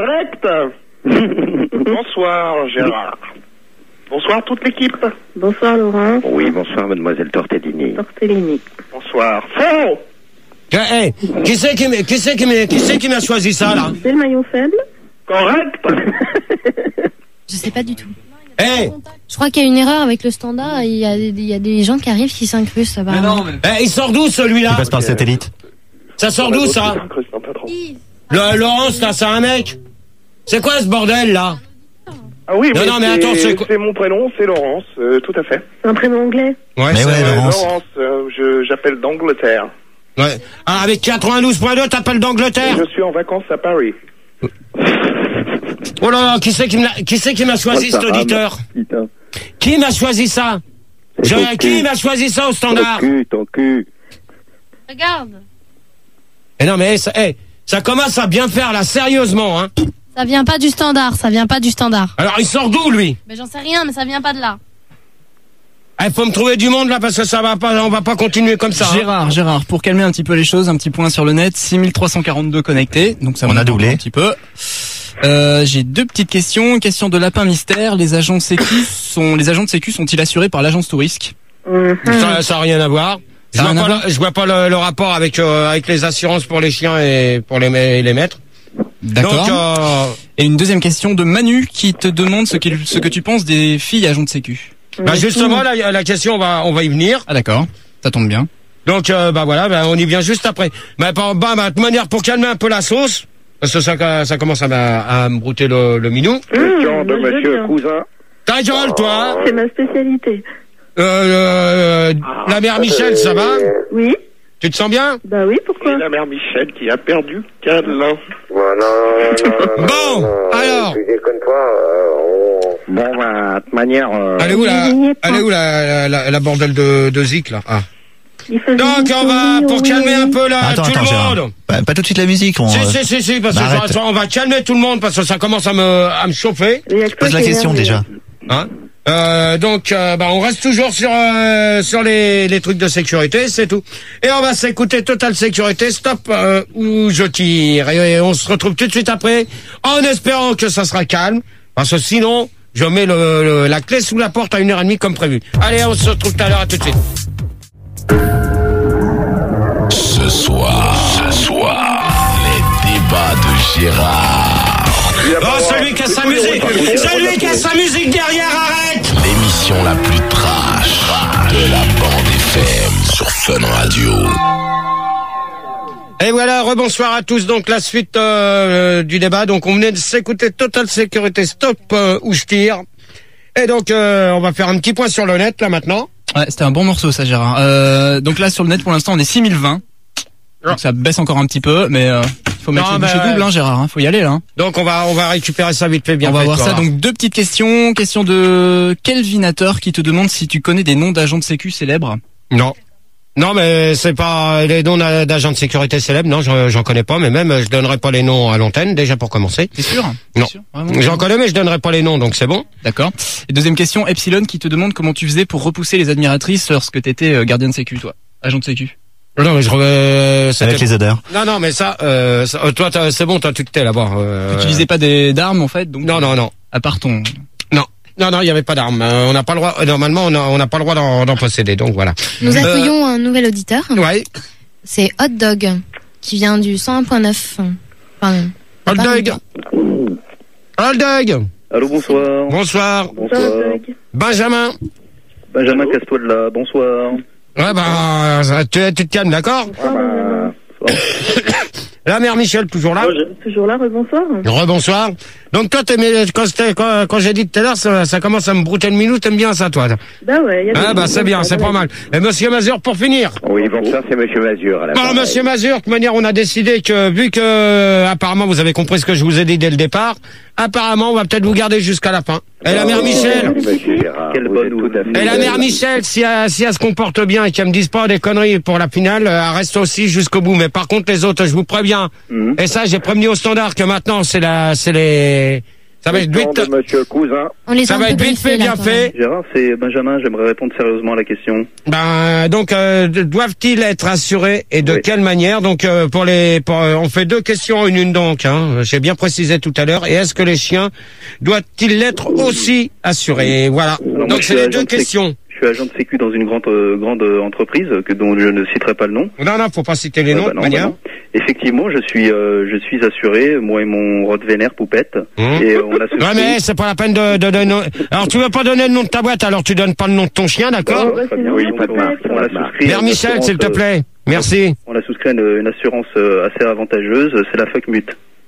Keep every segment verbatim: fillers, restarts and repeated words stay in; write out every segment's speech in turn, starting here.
Correct. Bonsoir Gérard. Bonsoir toute l'équipe. Bonsoir Laurent. Oui, bonsoir mademoiselle Tortellini. Tortellini. Bonsoir. Faux. Hey, qui c'est qui, qui, c'est qui, qui, c'est qui m'a choisi ça là? C'est le maillon faible. Correct. Je sais pas du tout. Hey. Je crois qu'il y a une erreur avec le standard. Il y a, il y a des gens qui arrivent qui s'incrustent. Mais non, mais... Hey, il sort d'où celui-là? Il passe par le satellite. Ça sort d'où ça? Le Laurence là, c'est un mec. C'est quoi ce bordel là? Ah oui, non, mais non, mais attends, c'est quoi? C'est mon prénom, c'est Laurence, euh, tout à fait. C'est un prénom anglais. Ouais, mais c'est ouais, vrai. Laurence. Laurence, euh, je, j'appelle d'Angleterre. Ouais. Ah, avec quatre-vingt-douze point deux, t'appelles d'Angleterre? Je suis en vacances à Paris. Oh là là, qui c'est qui m'a, qui c'est qui m'a choisi Oh, cet auditeur? Putain. Qui m'a choisi ça? Je, ton qui cul. m'a choisi ça au standard? Ton cul, ton cul. Regarde. Eh non, mais ça, eh, ça commence à bien faire là, sérieusement, hein. Ça vient pas du standard. Ça vient pas du standard. Alors, il sort d'où, lui? Mais j'en sais rien, mais ça vient pas de là. Il faut me trouver du monde là parce que ça va pas, on va pas continuer comme ça. Hein. Gérard, Gérard, pour calmer un petit peu les choses, un petit point sur le net, six mille trois cent quarante-deux connectés, donc ça On monte a doublé. un petit peu. Euh, j'ai deux petites questions. Question de lapin mystère. Les agents de sécu sont, les agents de sécu sont-ils assurés par l'agence Tourisque? Mhm. Ça, ça a rien à voir. Je Ça a vois, rien pas à voir le, je vois pas le, le rapport avec euh, avec les assurances pour les chiens et pour les ma- les maîtres. D'accord. Donc, euh, Et une deuxième question de Manu qui te demande ce, qu'il- ce que tu penses des filles agents de sécu. bah justement la, la question on va on va y venir. Ah d'accord, ça tombe bien. Donc euh, bah voilà, bah, on y vient juste après. Bah, bah, bah, bah, de toute manière pour calmer un peu la sauce, parce que ça ça commence à, m'a- à me brouter le, le minou. Question de moi, je veux monsieur bien. Cousin. Ta gueule toi. C'est ma spécialité. Euh, euh, la mère Michel, ça va? Oui. Tu te sens bien? Bah oui, pourquoi? C'est la mère Michel qui a perdu Cadelin. Voilà. Bon, alors. Tu déconnes pas. Euh, on... Bon, bah, de toute manière... Euh... Elle est où la, Il n'y est pas. elle est où la, la, la bordel de, de Zik là? Ah. Il faisait Donc une on va, souris, pour oui, calmer oui. un peu là, Attends, tout attends, le Gérard. monde. Pas, pas tout de suite la musique. On, Si, euh, si, si, si, parce que bah, ça- arrête. ça- on va calmer tout le monde parce que ça commence à me, à me chauffer. Il y a que toi Pose la qui es question énervé. déjà. Hein euh, donc, euh, bah, on reste toujours sur euh, sur les, les trucs de sécurité, c'est tout. Et on va s'écouter Total Sécurité, Stop euh, où je tire. Et, et on se retrouve tout de suite après, en espérant que ça sera calme, parce que sinon, je mets le, le- la clé sous la porte à une heure et demie comme prévu. Allez, on se retrouve tout à l'heure, à tout de suite. Ce soir, ce soir, les débats de Gérard. Oh, celui qui a sa musique, celui qui a sa musique derrière, arrête! L'émission la plus trash de la bande F M sur Fun Radio. Et voilà, rebonsoir à tous. Donc la suite euh, du débat. Donc on venait de s'écouter Total Sécurité, Stop euh, où je tire. Et donc euh, on va faire un petit point sur le net là maintenant. Ouais, c'était un bon morceau ça, Gérard. Euh, donc là sur le net pour l'instant on est six mille vingt. Donc ça baisse encore un petit peu, mais euh, il faut mettre Non, le bouchée bah, double, hein, Gérard. Hein, faut y aller là. Hein. Donc on va on va récupérer ça vite fait bien. On va fait, voir tu ça. vas Donc deux petites questions. Question de Kelvinateur qui te demande si tu connais des noms d'agents de sécu célèbres. Non. Non, mais c'est pas les noms d'a- d'agents de sécurité célèbres. Non, j'en j'en connais pas. Mais même, je donnerai pas les noms à l'antenne déjà pour commencer. T'es sûr? Non. T'es sûr Vraiment J'en connais, mais je donnerai pas les noms, donc c'est bon. D'accord. Et deuxième question, Epsilon qui te demande comment tu faisais pour repousser les admiratrices lorsque t'étais euh, gardien de sécu, toi, agent de sécu. Non, mais je re... c'était- Avec les odeurs. Non, non, mais ça, euh, ça- euh, toi, t'as- c'est bon, toi, tu te tais là-bas. Euh... Tu utilisais pas des d'armes en fait, donc. Non, non, non. À part ton. Non, non, non, il y avait pas d'armes. Euh, on n'a pas le droit. euh, Normalement, on a- on n'a pas le droit d'en d'en posséder. Donc voilà. Nous Euh, accueillons un nouvel auditeur. Ouais. C'est Hot Dog, qui vient du cent un point neuf. Enfin, Hot pas Dog. Hot Dog. Allô, bonsoir. Bonsoir. Bonsoir. Benjamin. Benjamin, casse-toi de là. Bonsoir. Ouais, bah, euh, tu, tu te calmes, d'accord. Ah bah, bonsoir. La mère Michel, toujours là. Toujours là, rebonsoir. Rebonsoir. Donc toi, t'aimais, quand, c'était- quand, quand j'ai dit tout à l'heure, ça, ça commence à me brouter le minou, t'aimes bien ça, toi. Bah ouais, il y a Ah des- bah c'est bien, c'est pas mal. Et Monsieur Mazur, pour finir. Oui, bonsoir, c'est monsieur Mazur. À la Bon, barre. Monsieur Mazur, de toute manière, on a décidé que, vu que, apparemment, vous avez compris ce que je vous ai dit dès le départ, apparemment, on va peut-être vous garder jusqu'à la fin. Et la mère Michel. Monsieur Gérard, Quelle vous bonne êtes tout à fait- Et la mère Michel, si elle, si elle se comporte bien et qu'elle me dise pas des conneries pour la finale, euh, elle reste aussi jusqu'au bout. Mais par contre, les autres, je vous préviens. Mhm. Et ça, j'ai prévenu au standard que maintenant, c'est la, c'est les, Ça va être vite, de Monsieur Cousin. On les a ça un va peu être vite briefés, fait, là, bien quand fait. Gérard, c'est Benjamin, j'aimerais répondre sérieusement à la question. Ben donc euh, doivent-ils être assurés et de Oui. quelle manière? Donc euh, pour les, pour, euh, on fait deux questions une une donc. Hein, j'ai bien précisé tout à l'heure. Et est-ce que les chiens doivent-ils l'être aussi assurés? Voilà. Alors, moi, donc je c'est suis les agent deux de sécu. questions. Je suis agent de sécu dans une grande euh, grande euh, entreprise que dont je ne citerai pas le nom. Non non, faut pas citer les Ouais, noms bah de non, manière. bah non. Effectivement, je suis euh, je suis assuré, moi et mon Rottweiler Poupette, Mmh. et euh, on a souscrit. Ouais mais c'est pas la peine de, de donner. Alors tu veux pas donner le nom de ta boîte, alors tu donnes pas le nom de ton chien, d'accord? Oh, bah, Très c'est bien, nous, oui, les donc, on, a, Poupette. on a souscrit. Mère une Michel, assurance, s'il te euh, plaît. Merci. On a souscrit une, une assurance euh, assez avantageuse, c'est la FUCMUT.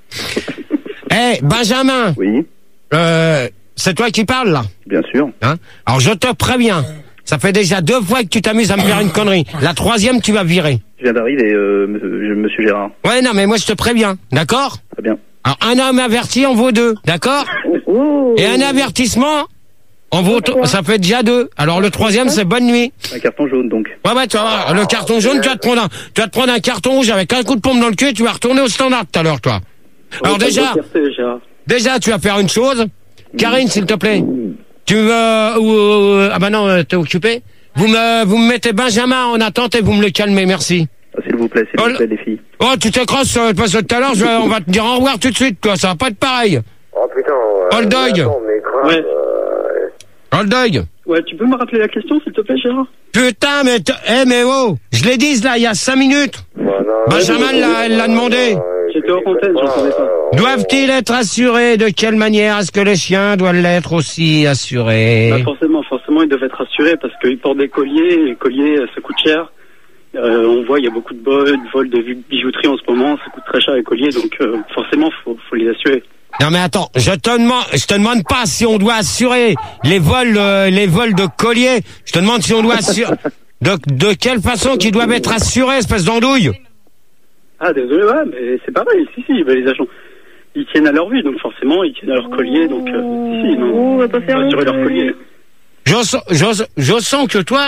Eh Benjamin, Oui, euh, c'est toi qui parles là, bien sûr. hein? Alors je te préviens. Ça fait déjà deux fois que tu t'amuses à me faire une connerie. La troisième, tu vas virer. Je viens d'arriver, euh, monsieur monsieur Gérard. Ouais, non, mais moi je te préviens, d'accord? Très bien. Alors un homme averti en vaut deux, d'accord? Oh. Et un avertissement en vaut, t- ça fait déjà deux. Alors le troisième, c'est bonne nuit. Un carton jaune donc. Ouais, ouais, tu vas voir, le carton jaune, tu vas te prendre un, tu vas te prendre un carton rouge avec un coup de pompe dans le cul et tu vas retourner au standard tout à l'heure, toi. Alors déjà, déjà, tu vas faire une chose. Karine, s'il te plaît. Tu veux, ou, ou- ah bah non, euh, t'es occupé. Vous me, vous me mettez Benjamin en attente et vous me le calmez, merci. Ah, s'il vous plaît, s'il Oh, vous plaît, les filles. Oh, tu t'écrases, euh, parce que tout à l'heure, je vais- on va te dire au revoir tout de suite, toi, ça va pas être pareil. Oh putain. Euh, Old dog. attends, mais grave, Ouais. euh, Old dog. Ouais, tu peux me rappeler la question, s'il te plaît, Gérard? Putain, mais, t- eh, mais oh, je l'ai dit, là, il y a cinq minutes. voilà. Benjamin l'a, elle l'a demandé. Euh, J'étais hors antenne, j'entendais pas. euh, Doivent-ils être assurés? De quelle manière? Est-ce que les chiens doivent l'être aussi assurés? Bah forcément, forcément, ils doivent être rassurés parce qu'ils portent des colliers, et les colliers, euh, ça coûte cher. Euh, on voit, il y a beaucoup de vols, de vols de bijouterie en ce moment, ça coûte très cher les colliers, donc euh, forcément, faut, faut les assurer. Non mais attends, je te demande, je te demande pas si on doit assurer les vols, euh, les vols de colliers. Je te demande si on doit assurer. De, de quelle façon qu'ils doivent être assurés, espèce d'andouille? Ah, désolé, ouais, mais c'est pareil, si, si, bah, les agents, ils tiennent à leur vie, donc forcément, ils tiennent à leur collier, donc, euh, si, si, non, Oh, on va pas faire faut assurer non leur plus. collier. Je, sens- je, je sens que toi,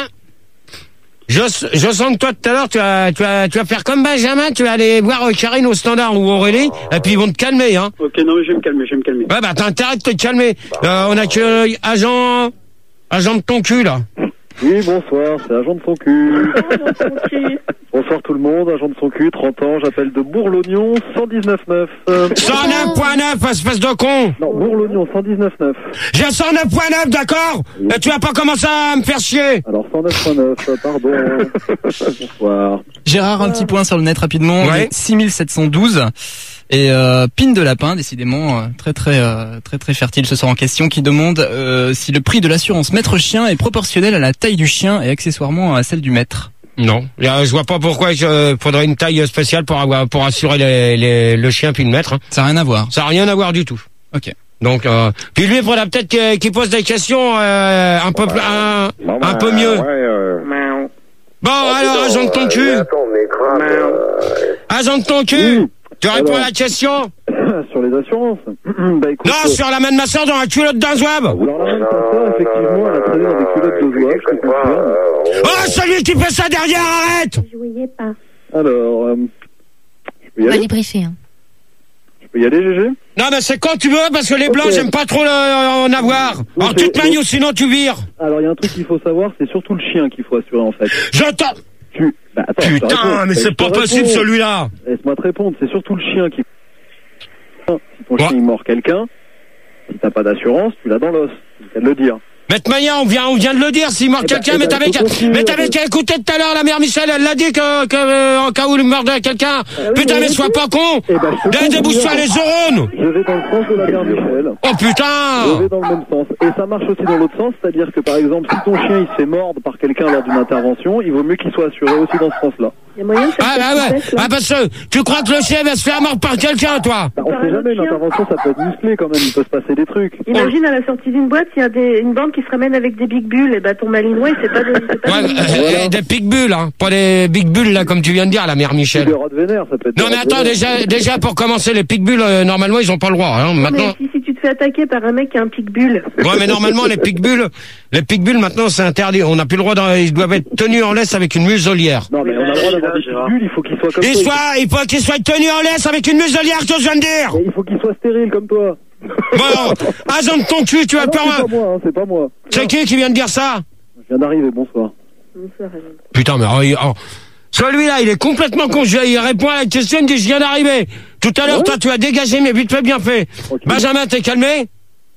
je, je sens que toi tout à l'heure tu vas, tu vas, tu vas faire comme Benjamin, tu vas aller voir euh, Karine au standard ou Aurélie, et puis ils vont te calmer, hein. Ok, non, mais je vais me calmer, je vais me calmer. Ouais, bah t'as intérêt de te calmer. Euh, on a que euh, agent, agent de ton cul là. Oui, bonsoir, c'est agent de son cul. Ok. Bonsoir tout le monde, agent de son cul, trente ans, j'appelle de Bourg-l'Oignon, cent dix-neuf neuf. Euh, cent neuf point neuf, espèce de con. non, Bourg-l'Oignon, cent dix-neuf neuf. J'ai cent neuf point neuf, d'accord? Et tu vas pas commencer à me faire chier. Alors cent neuf point neuf, euh, pardon. Bonsoir. Gérard, un petit point sur le net rapidement. On Ouais. est six mille sept cent douze. Et euh, Pine de Lapin, décidément euh, très très euh, très très fertile ce soir en question, qui demande euh, si le prix de l'assurance maître chien est proportionnel à la taille du chien et accessoirement à celle du maître. Non, je vois pas pourquoi il faudrait une taille spéciale pour avoir, pour assurer les, les, le chien puis le maître. Hein. Ça n'a rien à voir. Ça n'a rien à voir du tout. Ok. Donc, euh, puis lui, il faudra peut-être qu'il qu'il pose des questions euh, un peu, plus- un, bon, un bah, peu mieux. Ouais, euh, Bon, oh, alors, putain, agent de ton euh, cul, mais attends, mais grave. euh, agent de ton cul, Oui. tu réponds Alors. à la question? Sur les assurances. bah écoute. Non, sur la main de ma soeur dans la culotte d'un zouave. Alors la même personne, effectivement, elle a traîné dans des culottes de zouave, je te déconne pas, confirme. euh, Oh, celui qui fait ça derrière, arrête! Je voyais pas. Alors, euh, je peux y On va aller les briefer. Hein. Je peux y aller, G G? Non, mais c'est quand tu veux, parce que les blancs, Ok. j'aime pas trop le- en avoir. Alors, Ok, tu te manies ok. ou sinon tu vires. Alors, il y a un truc qu'il faut savoir, c'est surtout le chien qu'il faut assurer, en fait. Je t'en... Tu... Bah, attends, je te Putain, réponds. mais Je c'est te pas réponds. possible, celui-là. Laisse-moi te répondre, c'est surtout le chien qui... Si ton Ouais. chien il mord quelqu'un, si t'as pas d'assurance, tu l'as dans l'os. C'est le cas de le dire. Mais de toute manière, on vient, on vient de le dire, s'il mord Eh ben, quelqu'un, eh mais ben, t'avais faut qu'à, continuer, mais t'avais en fait. qu'à écouter tout à l'heure, la mère Michel, elle l'a dit que, que, euh, en cas où il mordait quelqu'un. oui, Putain, mais oui, sois oui. pas con! Eh ben, je te Dé- Débouche-toi confirme. les neurones! Je vais dans le sens de la mère Michel. Oh Je putain! vais dans le même sens. Et ça marche aussi dans l'autre sens, c'est-à-dire que par exemple, si ton chien il se fait mordre par quelqu'un lors d'une intervention, il vaut mieux qu'il soit assuré aussi dans ce sens-là. Il y a moyen de faire Ah, cette bah ouais! petite tête, là. Ah, parce que tu crois que le chien va se faire mordre par quelqu'un, toi? Bah, on Par sait un jamais, autre une chien. intervention ça peut être musclé quand même, il peut se passer des trucs. Imagine à la sortie d'une boîte, il y a des, une bande qui se ramène avec des big bulls, et bah ton malinois, il sait pas de. il sait pas Ouais, de- euh, Voilà. des big bulles, hein. Pas des big bulles, là, comme tu viens de dire, la mère Des Michel. Rottweiler, ça peut être. Non, des mais attends, Rottweiler. déjà, déjà, pour commencer, les pitbulls, euh, normalement, ils ont pas le droit, hein. Non, Maintenant. mais si, si tu te fais attaquer par un mec qui a un pitbull. Ouais, mais normalement, les pitbulls, les pitbulls, maintenant, c'est interdit. On n'a plus le droit d'en- ils doivent être tenus en laisse avec une muselière. Non, mais on a le droit d'avoir des Gérard. pitbulls, il faut qu'ils soient comme Il toi. soit, il faut qu'ils soient tenus en laisse avec une muselière, que je viens de dire! Mais il faut qu'ils soient stériles comme toi. Bon, agent de ton cul, tu as Ah non, peur. c'est pas moi, hein, c'est pas moi. C'est qui qui vient de dire ça? Je viens d'arriver, bonsoir. Putain, mais oh, il- oh. Celui-là, il est complètement con. Je- Il répond à la question, il me dit, je viens d'arriver. Tout à l'heure, Ouais. toi, tu as dégagé, mais vite fait, bien fait. Ok. Benjamin, t'es calmé?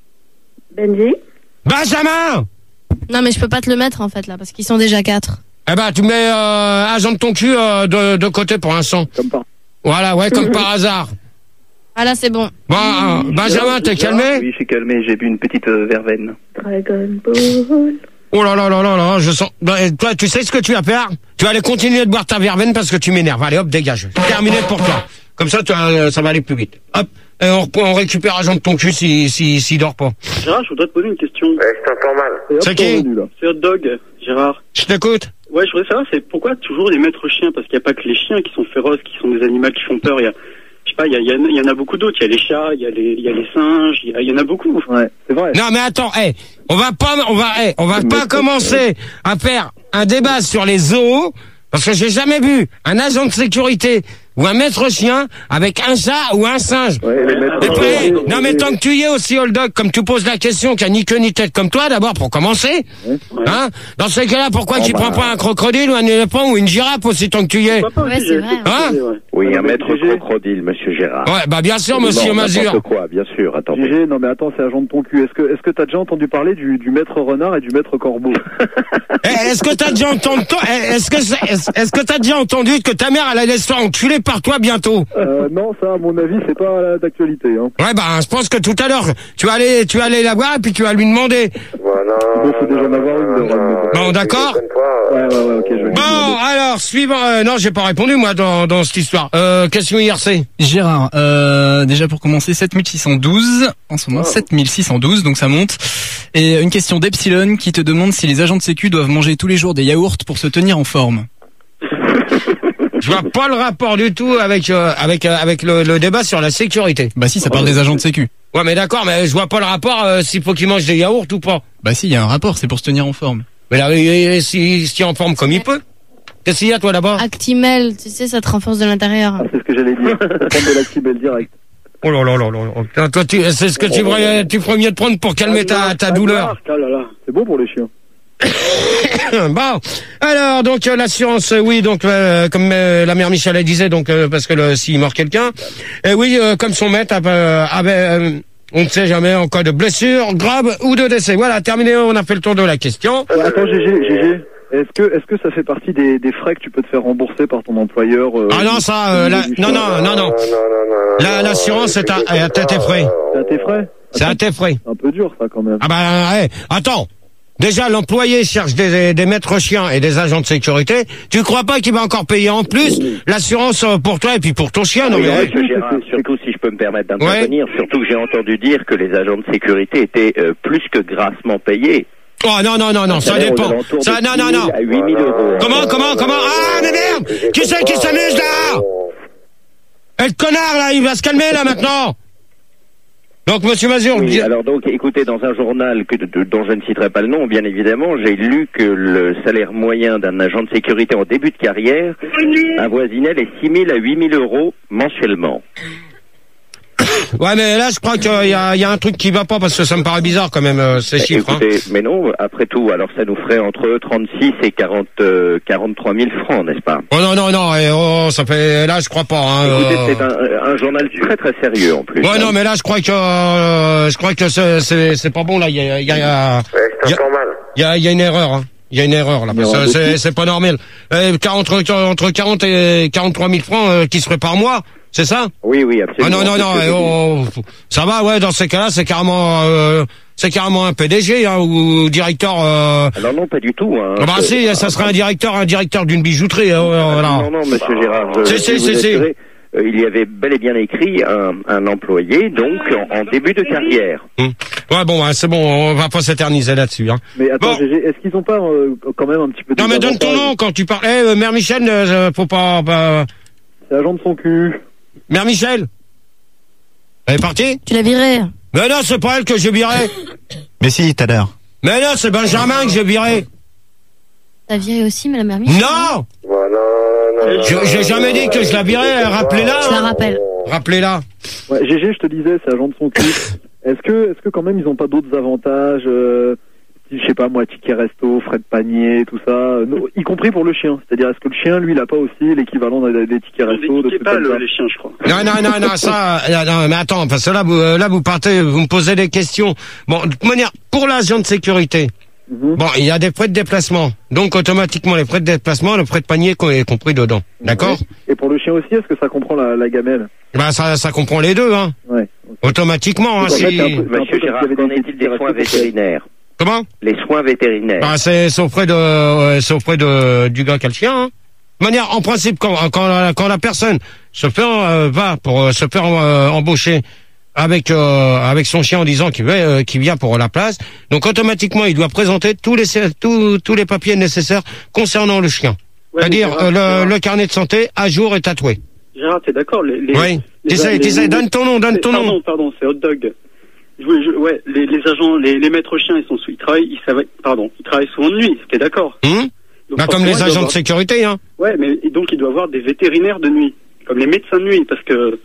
Benji. Benjamin! Non, mais je peux pas te le mettre en fait là, parce qu'ils sont déjà quatre. Eh ben, tu mets euh, agent de ton cul euh, de, de côté pour l'instant. Comme par. Voilà, ouais, comme par hasard. Ah là, c'est bon. Bon, euh, Benjamin, t'es calmé? Oui, je suis calmé, j'ai bu une petite euh, verveine. Dragon Ball. Oh là là là là là, je sens... Ben, et toi, tu sais ce que tu vas faire? Tu vas aller continuer de boire ta verveine parce que tu m'énerves. Allez, hop, dégage. Terminé pour toi. Comme ça, tu vas- ça va aller plus vite. Hop, et on, reprend- on récupère agent de ton cul s'il si, si, dort pas. Gérard, je voudrais te poser une question. Ouais, je t'entends mal. Et hop, C'est qui? t'es revenu, là. C'est Hot Dog, Gérard. Je t'écoute. Ouais, je voudrais savoir, c'est pourquoi toujours les maîtres chiens? Parce qu'il n'y a pas que les chiens qui sont féroces, qui sont des animaux qui font peur. Il y a, je sais pas, il y, a, il y, a, il y en a beaucoup d'autres. Il y a les chats, il y a les, il y a les singes, il y, a, il y en a beaucoup. Ouais, c'est vrai. Non, mais attends, hey, on va pas, on va, hey, on va pas commencer à faire un débat sur les zoos, parce que j'ai jamais vu un agent de sécurité ou un maître chien avec un chat ou un singe. Ouais, les maîtres- Et puis, Ouais, non mais ouais, tant que tu y es aussi, Old Dog, comme tu poses la question, qui a ni queue ni tête comme toi, d'abord pour commencer, hein. Dans ce cas-là, pourquoi Oh, tu bah. prends pas un crocodile ou un éléphant ou une girafe aussi tant que tu y es? Papa aussi, Ouais, c'est j'ai- vrai, hein. ouais. Oui, un maître G G. crocodile, monsieur Gérard. Ouais, bah bien sûr, monsieur Non, Mazur. n'importe quoi, bien sûr, attendez. G G, non mais attends, c'est agent de ton cul. Est-ce que est-ce que t'as déjà entendu parler du, du maître renard et du maître corbeau? Eh, Est-ce que t'as déjà entendu, eh, est-ce que c'est- est-ce est-ce que t'as déjà entendu que ta mère elle allait se faire enculer par toi bientôt? euh, Non, ça, à mon avis, c'est pas euh, d'actualité. Hein. Ouais, bah, je pense que tout à l'heure, tu vas aller, tu vas aller la voir et puis tu vas lui demander. Voilà. Bon, faut déjà en avoir une de Ron. Bon, d'accord. Ouais, ouais, ouais, ok, je vais lui Bon, demander. alors, suivant, euh, non, j'ai pas répondu, moi, dans, dans cette histoire. Euh, question I R C. Gérard, euh, déjà pour commencer, sept mille six cent douze, en ce moment, sept mille six cent douze, donc ça monte. Et une question d'Epsilon qui te demande si les agents de sécu doivent manger tous les jours des yaourts pour se tenir en forme. Je vois pas le rapport du tout avec, euh, avec, euh, avec le, le débat sur la sécurité. Bah si, ça parle des agents de sécu. Ouais, mais d'accord, mais je vois pas le rapport, euh, s'il faut qu'il mange des yaourts ou pas. Bah si, il y a un rapport, c'est pour se tenir en forme. Mais là, il, il, s'il s'il est en forme comme il peut. Qu'est-ce qu'il y a, toi, là-bas? Actimel, tu sais, ça te renforce de l'intérieur. Ah, c'est ce que j'allais dire. Faut prendre de l'actimel direct. Oh là là là là là. Putain, toi, tu, c'est ce que tu ferais, tu ferais mieux de prendre pour calmer ta, ta douleur. Ah là là. C'est bon pour les chiens. Bon, alors donc euh, l'assurance, euh, oui, donc euh, comme euh, la mère Michel elle disait, donc euh, parce que le- s'il mord quelqu'un, et oui, euh, comme son maître avait, euh, avait, euh, on ne sait jamais en cas de blessure grave ou de décès. Voilà, terminé, on a fait le tour de la question. Ouais, attends, G G, G G. Est-ce que, est-ce que ça fait partie des, des frais que tu peux te faire rembourser par ton employeur euh, Ah non, ça, euh, la- non, non, non, non. La- l'assurance est à, est à tête et frais. C'est à tes frais? C'est à tes frais. Un peu dur, ça, quand même. Ah bah, hey, attends. Déjà, l'employé cherche des, des maîtres chiens et des agents de sécurité. Tu crois pas qu'il va encore payer en plus l'assurance euh, pour toi et puis pour ton chien, non Oui, mais, monsieur Gérard, surtout si je peux me permettre d'intervenir, surtout que j'ai entendu dire que les agents de sécurité étaient euh, plus que grassement payés. Oh non, non, non, non, ça C'est-à-dire aux dépend. alentours Ça, de non, non, six non. mille à huit mille euros. Comment, comment, comment? Ah, mais merde! Qui c'est qui s'amuse là? Eh, le connard là, il va se calmer là maintenant! Donc, monsieur Mazur, Oui, alors donc, écoutez, dans un journal que, de- dont je ne citerai pas le nom, bien évidemment, j'ai lu que le salaire moyen d'un agent de sécurité en début de carrière avoisinait les six mille à huit mille euros mensuellement. ouais, mais là, je crois qu'il y a, il y a un truc qui va pas parce que ça me paraît bizarre quand même, euh, ces chiffres. Hein. Écoutez, mais non, après tout, alors ça nous ferait entre trente-six et quarante, euh, quarante-trois mille francs, n'est-ce pas? Oh non, non, non, eh, oh, ça fait, là, je crois pas. Hein, Écoutez, euh. c'est un, un journal très très sérieux en plus. Ouais, hein. non, mais là, je crois que, euh, je crois que c'est, c'est, c'est pas bon là. Il y a, il y a, il y a, il y a, il y a, il y a une erreur. Hein. Il y a une erreur là, parce que c'est, c'est pas normal. Euh, entre, entre quarante et quarante-trois mille francs euh, qui seraient par mois, c'est ça? Oui, oui, absolument. Ah non, non, non, C'est ce eh, que je oh, ça va, ouais, dans ces cas-là, c'est carrément, euh, c'est carrément un P D G, hein, ou directeur, euh... Alors non, pas du tout, hein. Ah bah si, ça serait un directeur, un directeur d'une bijouterie, hein, voilà. Non, non, monsieur Gérard, je, Si, je si, vais vous si, si. assurer, euh, il y avait bel et bien écrit un, un employé, donc, en, en début de carrière. Hum. Ouais, bon, ouais, c'est bon, on va pas s'éterniser là-dessus, hein. Mais attends, Bon. G G, est-ce qu'ils ont pas euh, quand même un petit peu de... Non, mais donne ton nom quand tu parles. Eh, euh, Mère Michel, euh, faut pas, pas... C'est agent de son cul. Mère Michel? Elle est partie? Tu l'as viré. Mais non, c'est pas elle que j'ai viré. Mais si, tout à l'heure. Mais non, c'est Benjamin que j'ai viré. T'as viré aussi, mais la mère Michel? Non! Je- J'ai jamais dit que je la virais, rappelez-la. Je la hein. rappelle. Rappelez-la. Ouais, G G, je te disais, c'est agent de son cul. Est-ce que, est-ce que quand même ils ont pas d'autres avantages, euh, je sais pas moi, ticket resto, frais de panier, tout ça, euh, no, y compris pour le chien. C'est-à-dire, est-ce que le chien, lui, il a pas aussi l'équivalent des, des tickets resto, de trucs pas le, les chiens, je crois. Non, non, non, non, ça, non, mais attends, parce que là, vous, là, vous partez, vous me posez des questions. Bon, de toute manière, pour l'agent de sécurité, mm-hmm. bon, il y a des frais de déplacement. Donc, automatiquement, les frais de déplacement, le frais de panier est compris dedans. D'accord? Et pour le chien aussi, est-ce que ça comprend la, la gamelle? Bah, ça, ça comprend les deux, hein. Ouais. Automatiquement, hein, si... Monsieur Gérard, qu'en est-il des soins vétérinaires? Comment? Les soins vétérinaires. Bah, c'est, c'est auprès de, euh, c'est auprès de, du gars qui a le chien, hein. De manière, en principe, quand, quand, la, quand la personne se fait, euh, va pour euh, se faire euh, embaucher avec, euh, avec son chien en disant qu'il, euh, qu'il vient pour la place, donc automatiquement, il doit présenter tous les, tous, tous les papiers nécessaires concernant le chien. Ouais, c'est-à-dire, Gérard, euh, le, Gérard. le carnet de santé à jour et tatoué. Gérard, t'es d'accord? Les, les, oui. Les, tu sais, tu sais, donne ton nom, donne ton pardon, nom. Pardon, c'est Hot Dog. Je, je, ouais, les, les agents, les, les maîtres chiens, ils sont sous, ils travaillent, ils savent, pardon, ils travaillent souvent de nuit. T'es d'accord? Hum bah, comme les agents avoir... de sécurité, hein. Ouais, mais donc il doit avoir des vétérinaires de nuit, comme les médecins de nuit, parce que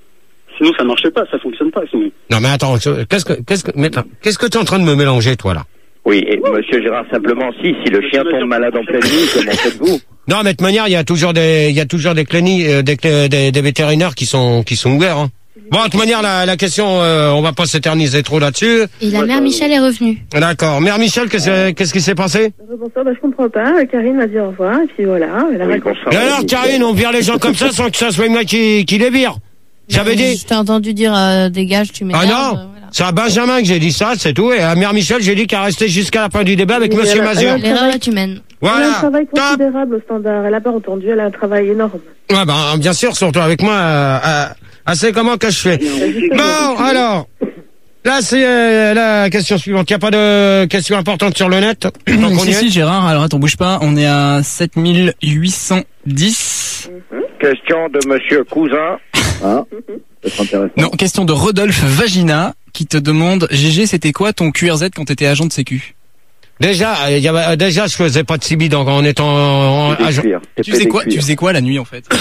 sinon ça marchait pas, ça fonctionne pas sinon. Non mais attends, qu'est-ce que, qu'est-ce que, mais, qu'est-ce que tu es en train de me mélanger, toi là? Oui, et oh. Monsieur Gérard, simplement, si, si le chien tombe malade en pleine nuit, comment faites-vous? Non, mais de toute manière, il y a toujours des, il y a toujours des cliniques, euh, des, des, des vétérinaires qui sont, qui sont ouverts, hein. Bon, de toute manière, la, la question, euh, on va pas s'éterniser trop là-dessus. Et la mère Michel est revenue. D'accord. Mère Michel, qu'est-ce, qu'est-ce qui s'est passé? Bonsoir, bah, je comprends pas. Karine m'a dit au revoir, et puis voilà. Elle a oui, et alors, Karine, on vire les gens comme ça sans que ça soit moi qui, qui les vire. J'avais dit. Je t'ai entendu dire, euh, dégage, tu m'énerves. Ah non. Euh, voilà. C'est à Benjamin que j'ai dit ça, c'est tout. Et à Mère Michel, j'ai dit qu'elle restait jusqu'à la fin du débat avec Monsieur Mazur. L'erreur est humaine. Voilà. Elle a un travail considérable au standard. Elle a pas entendu, elle a un travail énorme. Ouais, ben, bien sûr, surtout avec moi, euh, euh, ah, c'est comment que je fais. Bon, alors, là, c'est euh, la question suivante. Il n'y a pas de question importante sur le net? Donc si, si, Gérard, alors attends, bouge pas. On est à sept mille huit cent dix. Question de Monsieur Cousin. Ah, c'est intéressant. Non, question de Rodolphe Vagina, qui te demande, G G, c'était quoi ton Q R Z quand t'étais agent de sécu? Déjà, il y avait, déjà, je faisais pas de C B donc en étant en, agent. Tu faisais quoi, tu faisais quoi la nuit, en fait?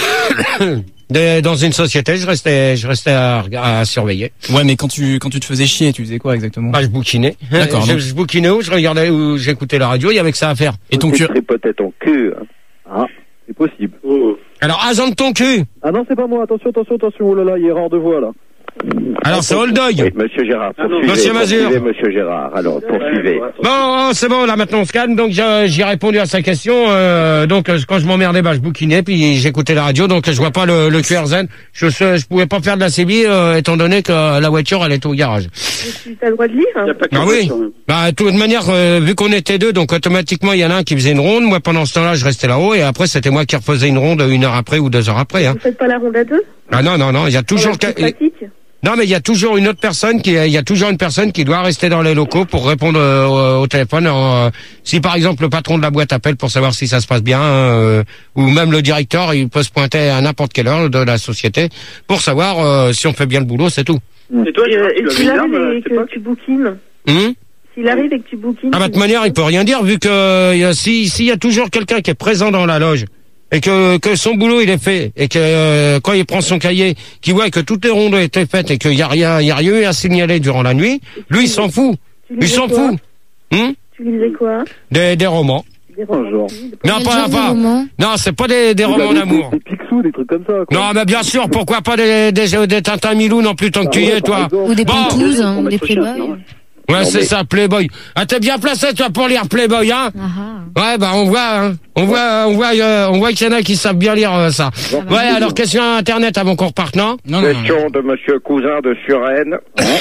De, dans une société, je restais, je restais à, à surveiller. Ouais, mais quand tu, quand tu te faisais chier, tu faisais quoi exactement? Bah, je bouquinais. D'accord. Je, je bouquinais où, je regardais où, j'écoutais la radio, il y avait que ça à faire. Et ton cul? Peut-être ton cul. Ah, c'est possible. Oh. Alors, agent de ton cul. Ah non, c'est pas moi. Attention, attention, attention. Oh là là, il y a erreur de voix, là. Alors, c'est Old Dog. Oui, Monsieur Gérard, poursuivez. Monsieur Mazur. Poursuivez, Monsieur Gérard. Alors, poursuivez. Bon, c'est bon, là, maintenant, on se calme. Donc, j'ai, j'ai répondu à sa question. Euh, donc, quand je m'emmerdais, bah, je bouquinais, puis j'écoutais la radio. Donc, je vois pas le, le Q R Z. Je, je pouvais pas faire de la C B, euh, étant donné que la voiture, elle était au garage. Tu as le droit de lire? Y a pas que bah oui. Bah, de toute manière, euh, vu qu'on était deux, donc, automatiquement, il y en a un qui faisait une ronde. Moi, pendant ce temps-là, je restais là-haut. Et après, c'était moi qui refaisais une ronde une heure après ou deux heures après, hein. Vous faites pas la ronde à deux? Ah non, non, non. Il y a toujours... Non, mais il y a toujours une autre personne qui, il y a toujours une personne qui doit rester dans les locaux pour répondre euh, au téléphone. Euh, si par exemple le patron de la boîte appelle pour savoir si ça se passe bien, euh, ou même le directeur, il peut se pointer à n'importe quelle heure de la société pour savoir euh, si on fait bien le boulot, c'est tout. Et toi, euh, tu et s'il arrive et que tu bouquines, hum s'il arrive et que tu bouquines. Ah bah de toute manière, il peut rien dire vu que euh, si s'il y a toujours quelqu'un qui est présent dans la loge. Et que, que son boulot il est fait, et que euh, quand il prend son cahier, qu'il voit que toutes les rondes ont été faites et qu'il y a rien, il y a rien eu à signaler durant la nuit, lui il s'en fout, il s'en fout. Hum tu lisais quoi? Des, des romans. Des romans. Non, pas, pas. Non, c'est pas des, des romans d'amour. Des Picsou, des trucs comme ça, quoi. Non, mais bien sûr, pourquoi pas des, des, des Tintin Milou non plus tant que tu y es, toi. Ou des bon. Pantouses, hein, ou des Playboy. Ouais, c'est ça, Playboy. Ah, t'es bien placé, toi, pour lire Playboy, hein? Uh-huh. Ouais, bah, on voit, hein. On voit, on voit, euh, on voit qu'il y en a qui savent bien lire euh, ça. Ah, ouais, bah, alors, question Internet avant qu'on reparte, non? Non, non, question non. de Monsieur Cousin de Suresnes.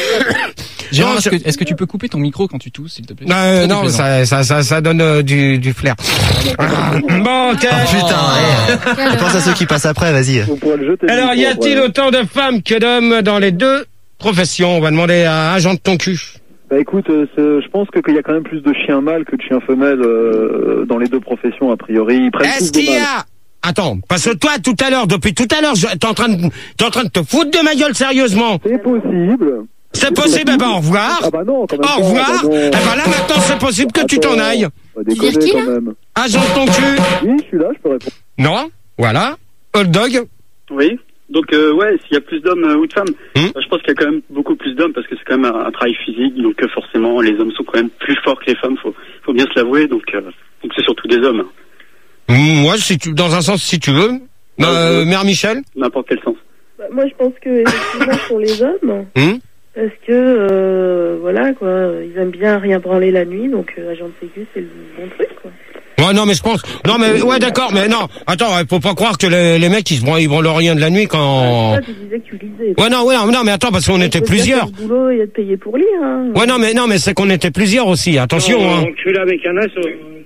Gérard, est-ce que, est-ce que tu peux couper ton micro quand tu tousses, s'il te plaît? euh, Non, ça, ça, ça, ça donne euh, du, du flair. Bon, ok. Oh, putain, hey. Je pense à ceux qui passent après, vas-y. Alors, y a-t-il ouais. autant de femmes que d'hommes dans les deux professions? On va demander à agent de ton cul. Bah écoute, euh, je pense que qu'il y a quand même plus de chiens mâles que de chiens femelles euh, dans les deux professions a priori. Ils prennent Est-ce qu'il y a Attends, parce que toi tout à l'heure, depuis tout à l'heure, t'es en train de, t'es en train de te foutre de ma gueule sérieusement. C'est possible. C'est possible, eh ben au revoir. Ah bah non, quand même au revoir. Ah bah, eh ben là maintenant c'est possible que Attends, tu t'en ailles. Tu veux dire qui là? Agent de ton cul. Oui, je suis là, je peux répondre. Non, voilà. Old Dog. Oui. Donc euh, ouais, s'il y a plus d'hommes euh, ou de femmes, Mmh. euh, je pense qu'il y a quand même beaucoup plus d'hommes parce que c'est quand même un, un travail physique, donc euh, forcément les hommes sont quand même plus forts que les femmes, faut faut bien se l'avouer, donc euh, donc c'est surtout des hommes, hein. Mmh, ouais, si tu, dans un sens, si tu veux. Euh, Mère Michel. N'importe quel sens. Bah, moi, je pense que effectivement pour les hommes, Mmh. parce que euh, voilà quoi, ils aiment bien rien branler la nuit, donc euh, agent de sécu c'est le bon truc quoi. Ouais, non, mais je pense. Non, mais ouais, d'accord, mais non. Attends, ouais, faut pas croire que les, les mecs ils se branlent, ils branlent rien de la nuit quand. Ah, tu disais que tu lisais. Ouais, non, ouais, non, non, mais attends, parce qu'on était plusieurs. Le boulot et être payé pour lire. Hein. Ouais, non, mais non, mais c'est qu'on était plusieurs aussi. Attention, hein. Donc, je suis là avec un as.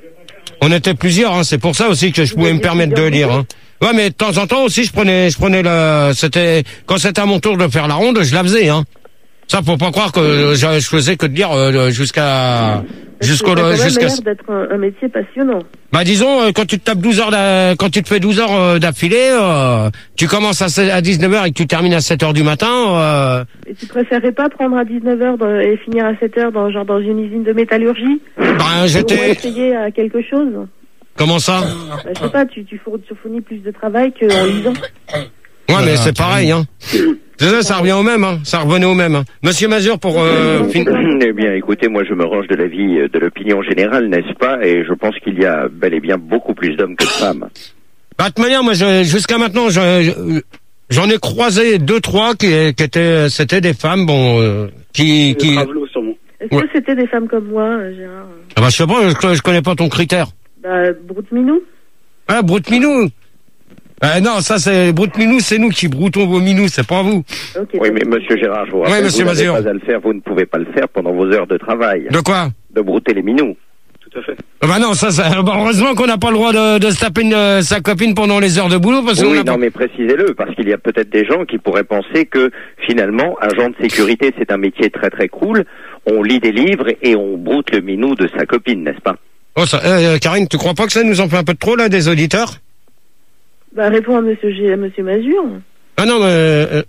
On était plusieurs, hein. C'est pour ça aussi que je pouvais me permettre de lire. Hein. Ouais, mais de temps en temps aussi, je prenais, je prenais le. C'était quand c'était à mon tour de faire la ronde, je la faisais, hein. Ça, faut pas croire que je, je faisais que de lire euh, jusqu'à jusqu'au Ça a quand même jusqu'à. l'air d'être un, un métier passionnant. Bah disons, euh, quand tu te tapes douze heures, d'a- quand tu te fais douze heures euh, d'affilée, euh, tu commences à, se- à dix-neuf heures et que tu termines à sept heures du matin. Euh, Et tu préférerais pas prendre à dix-neuf heures de- et finir à sept heures dans genre dans une usine de métallurgie? ben, Ou j'étais. essayer à quelque chose? Comment ça? Bah, je sais pas, tu, tu, fournis, tu fournis plus de travail qu'en lisant. Ouais, mais c'est pareil, hein. C'est ça, ça revient au même, hein. Ça revenait au même. Hein. Monsieur Mazur, pour euh, fin- Eh bien, écoutez, moi je me range de l'avis euh, de l'opinion générale, n'est-ce pas? Et je pense qu'il y a bel et bien beaucoup plus d'hommes que de femmes. Bah, de toute manière, moi, je- jusqu'à maintenant, je- je- j'en ai croisé deux, trois qui, qui étaient, c'était des femmes, bon, euh, qui, qui. Travelot, sûrement. Est-ce Ouais. que c'était des femmes comme moi, euh, Gérard? Ah bah, je sais pas, je, je connais pas ton critère. Bah, Broute-Minou. Ah, broute-minou. Euh, non, ça c'est broute-minou, c'est nous qui broutons vos minous, c'est pas vous. Okay, Oui, mais monsieur Gérard, je vous rappelle, Oui, monsieur vous n'avez Mazur. pas à le faire, vous ne pouvez pas le faire pendant vos heures de travail. De quoi? De brouter les minous. Tout à fait. Ah bah non, ça, ça bah heureusement qu'on n'a pas le droit de, de se taper une, euh, sa copine pendant les heures de boulot, parce qu'on Oui, a non, pas... mais précisez-le, parce qu'il y a peut-être des gens qui pourraient penser que finalement, agent de sécurité, c'est un métier très très cool. On lit des livres et on broute le minou de sa copine, n'est-ce pas? Oh, ça, euh, Karine, tu crois pas que ça nous en fait un peu de trop, là, des auditeurs? Bah, réponds à monsieur, G, à monsieur Mazur. Ah non, mais... Euh,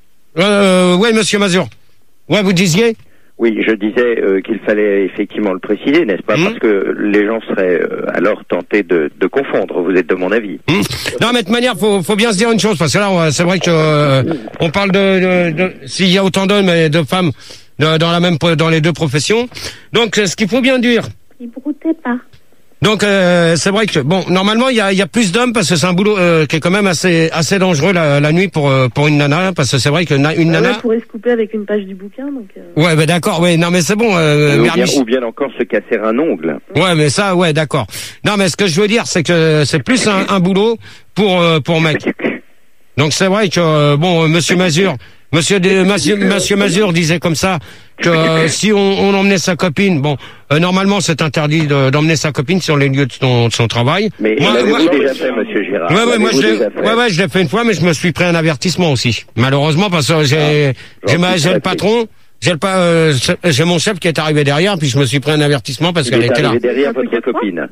euh, ouais, monsieur Mazur. Ouais, vous disiez? Oui, je disais euh, qu'il fallait effectivement le préciser, n'est-ce pas? Mmh. Parce que les gens seraient euh, alors tentés de, de confondre, vous êtes de mon avis. Mmh. Non, mais de toute manière, faut, faut bien se dire une chose, parce que là, on- c'est vrai que euh, on parle de, de, de s'il y a autant d'hommes et de femmes de- dans la même, dans les deux professions. Donc, ce qu'il faut bien dire. Il broutait pas. Donc, euh, c'est vrai que bon, normalement, il y a, il y a plus d'hommes parce que c'est un boulot euh, qui est quand même assez, assez dangereux la, la nuit pour euh, pour une nana, parce que c'est vrai que na- une Bah, nana. ouais, pourrait se couper avec une page du bouquin, donc. Euh... Ouais, ben d'accord, ouais, non, mais c'est bon. Euh, ou, Mère bien, Mich- ou bien encore se casser un ongle. Ouais, mais ça, ouais, d'accord. Non, mais ce que je veux dire, c'est que c'est plus un, un boulot pour euh, pour mec. Donc c'est vrai que euh, bon, euh, Monsieur Mazur, Monsieur de, Monsieur, Monsieur Mazur disait comme ça que euh, si on, on emmenait sa copine, bon, euh, normalement c'est interdit de- d'emmener sa copine sur les lieux de son, de son travail. Mais Moi- l'avez-vous moi- déjà fait, monsieur Gérard? Ouais, ouais, moi je L'avez-vous l'ai, déjà fait ouais, ouais, je l'ai fait une fois, mais je me suis pris un avertissement aussi. Malheureusement, parce que j'ai, j'ai, ma- j'ai le patron, j'ai le pas, euh, j'ai mon chef qui est arrivé derrière, puis je me suis pris un avertissement parce Il qu'elle est était là. arrivé derrière votre copine.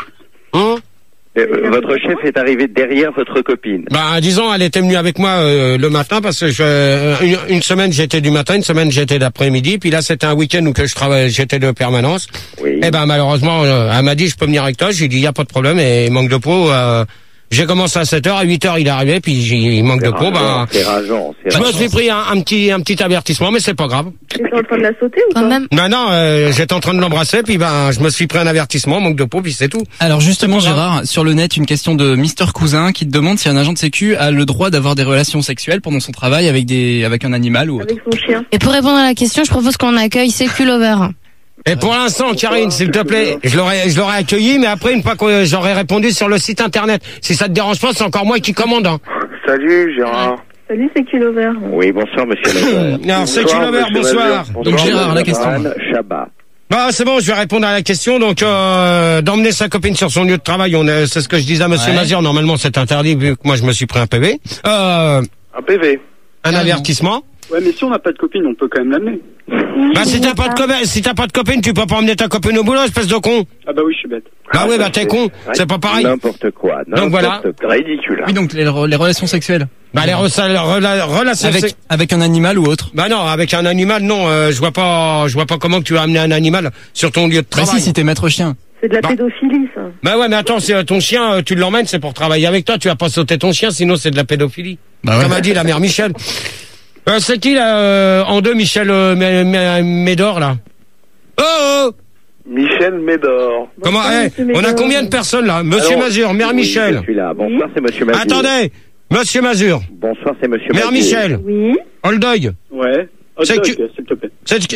Hein? Euh, votre chef est arrivé derrière votre copine. Bah, disons, elle était venue avec moi euh, le matin parce que je, euh, une, une semaine j'étais du matin, une semaine j'étais d'après-midi, puis là c'était un week-end où que je travaillais, j'étais de permanence. Oui. Et ben malheureusement, euh, elle m'a dit je peux venir avec toi, j'ai dit y a pas de problème et manque de peau. Euh, j'ai commencé à sept heures, à huit heures il est arrivé, puis j'ai il manque de peau. Ben, C'est rageant, c'est je me rageant. suis pris un, un petit un petit avertissement, mais c'est pas grave. T'étais en train de la sauter ou Quand pas? même. Non non, euh, j'étais en train de l'embrasser, puis ben je me suis pris un avertissement, manque de peau, puis c'est tout. Alors justement Gérard, sur le net, une question de Mister Cousin qui te demande si un agent de sécu a le droit d'avoir des relations sexuelles pendant son travail avec des avec un animal ou autre. Avec son chien. Et pour répondre à la question, je propose qu'on accueille Sécu Lover. Et pour l'instant, Karine, s'il te plaît, je l'aurais, je l'aurais accueilli, mais après, une fois que j'aurais répondu sur le site internet, si ça te dérange pas, c'est encore moi qui commande. Hein. Salut Gérard. Salut, c'est Culover. Oui, bonsoir, monsieur Lover. Alors, c'est Bonsoir, Lover, monsieur bonsoir. Mazur. Donc Gérard, la question. Anne Chabat. Bah, c'est bon, je vais répondre à la question. Donc, euh, d'emmener sa copine sur son lieu de travail, on est, c'est ce que je disais à monsieur Ouais. Mazur. Normalement, c'est interdit vu que moi, je me suis pris un P V. Euh, Un P V. un Ah, avertissement. Ouais, mais si on n'a pas de copine, on peut quand même l'amener. Bah, si t'as pas de copine, si t'as pas de copine, tu peux pas emmener ta copine au boulot, espèce de con. Ah bah oui, je suis bête. Bah oui, bah t'es con. C'est pas pareil. N'importe quoi. Donc voilà. n'importe quoi. Ridicule. Oui, donc les, re- les relations sexuelles. Bah, les rela- rela- relations Avec sex- avec un animal ou autre. Bah non, avec un animal, non. Euh, je vois pas, je vois pas comment tu vas amener un animal sur ton lieu de Bah travail. si, si t'es maître chien. C'est de la Bah. pédophilie, ça. Bah ouais, mais attends, si euh, ton chien, euh, tu l'emmènes, c'est pour travailler avec toi. Tu vas pas sauter ton chien, sinon c'est de la pédophilie. Bah ouais. Comme a dit la mère Michel. Euh, c'est qui là, euh, en deux, Michel euh, Mé- Mé- Médor, là? Oh, oh Michel Médor. Comment, eh, on a combien de personnes là? Monsieur Alors, Mazur, mère oui, Michel. Je suis là. Bonsoir, c'est Monsieur Mazur. Attendez, Monsieur Mazur. Bonsoir, c'est Monsieur Mère Mazur. Michel. Oui. Hot dog. Ouais. Hot C'est dog, que- s'il te plaît. C'est